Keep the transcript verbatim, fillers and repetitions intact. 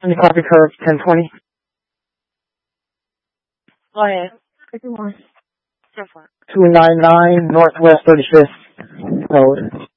Any copy curve ten twenty? Go ahead. two ninety-nine Northwest thirty-fifth Road.